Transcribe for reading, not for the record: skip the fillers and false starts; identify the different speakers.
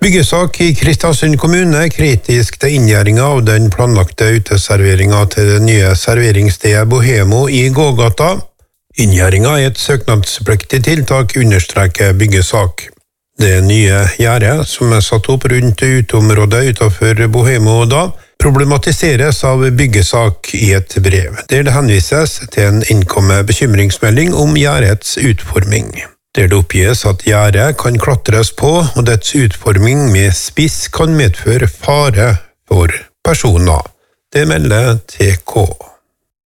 Speaker 1: Byggesak i Kristiansund kommune er kritisk til inngjerdingen av den planlagte uteserveringen til det nye serveringsstedet Bohemo i gågata. Inngjerdingen er et søknadspliktig tiltak, understreker Byggesak. Det nye gjerdet, som er satt opp rundt uteområdet utenfor Bohemo problematiseres av Byggesak i et brev, der det henvises til en innkommet bekymringsmelding om gjerdets utforming. Der det oppgis at gjerdet kan klatres på, og dets utforming med spiss kan medføre fare for personer. Det melder TK.